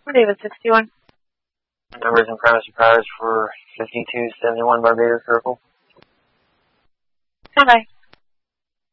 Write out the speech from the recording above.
David 61. Numbers and premise repairs for 5271 Barbados Circle. Bye-bye.